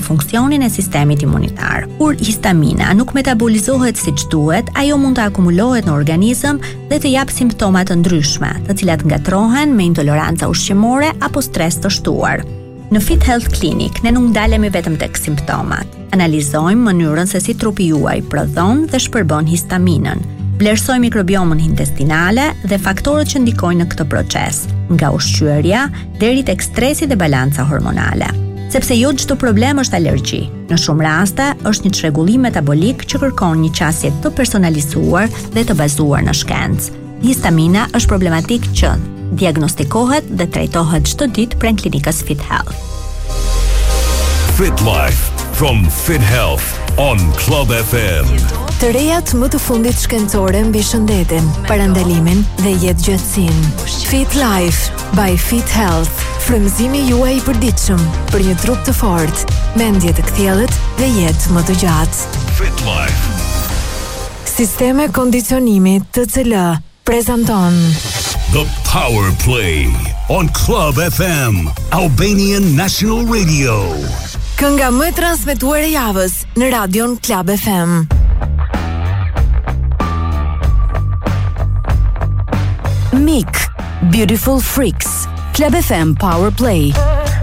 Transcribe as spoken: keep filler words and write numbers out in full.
funksionin e sistemit imunitar. Kur histamina nuk metabolizohet siç duhet, ajo mund të akumulohet në organizëm dhe të jap simptoma të ndryshme, të cilat ngatrohen me intoleranca ushqimore apo stres të shtuar. Në Fit Health Clinic ne nuk ndalemi vetëm tek simptomat. Analizojmë mënyrën se si trupi juaj prodhon dhe shpërbën histaminën. Vlerësojmë mikrobiomën intestinale dhe faktorët që ndikojnë në këtë proces, nga ushqyerja deri tek stresi dhe balanca hormonale. Sepse jo çdo problem është alergji. Në shumë raste është një çrregullim metabolik që kërkon një qasje të personalizuar dhe të bazuar në shkencë. Histamina është problematik që diagnostikohet dhe trajtohet çdo ditë pranë klinikës Fit Health. Fit Life from Fit Health on Club F M. Të rejat më të fundit shkencore mbi shëndetin, parandalimin dhe jetëgjatësinë. Fit Life by Fit Health. Frymëzimi juaj i përditshëm për një trup të fortë, mendje të kthjellët dhe jetë më të gjatë. Fit Life. Sisteme kondicionimi T C L prezanton The Power Play on Club F M, Albanian National Radio. Kënga më e transmetuar e javës në radion Club F M. Mik, Beautiful Freaks, Club F M Power Play.